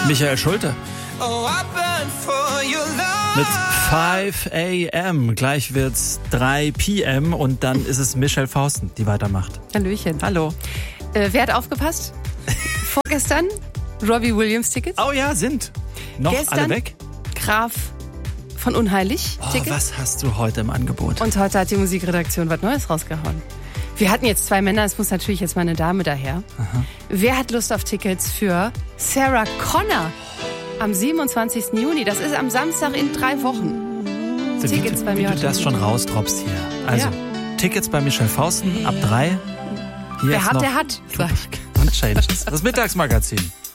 Michael Schulte. Mit 5 a.m. Gleich wird's 3 p.m. und dann ist es Michelle Fausten, die weitermacht. Hallöchen. Hallo. Wer hat aufgepasst? Vorgestern Robbie Williams Tickets. Oh ja, sind. Noch Gestern alle weg? Graf von Unheilig Tickets. Was hast du heute im Angebot? Und heute hat die Musikredaktion was Neues rausgehauen. Wir hatten jetzt 2 Männer, es muss natürlich jetzt mal eine Dame daher. Aha. Wer hat Lust auf Tickets für Sarah Connor am 27. Juni? Das ist am Samstag in 3 Wochen. So, Tickets bei mir wie du das schon raustropfst hier. Also, Tickets bei Michelle Fausten ab 3. Hier Wer ist hat, noch der hat. Und Changes. Das Mittagsmagazin.